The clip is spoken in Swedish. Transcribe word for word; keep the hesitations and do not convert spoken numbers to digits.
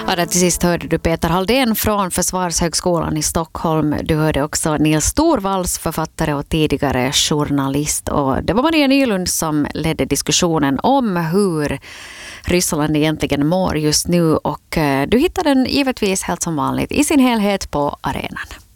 Ja, där till sist hörde du Peter Halldén från Försvarshögskolan i Stockholm. Du hörde också Nils Torvalds, författare och tidigare journalist. Och det var Maria Nylund som ledde diskussionen om hur Ryssland egentligen mår just nu. Och du hittar den givetvis helt som vanligt i sin helhet på arenan.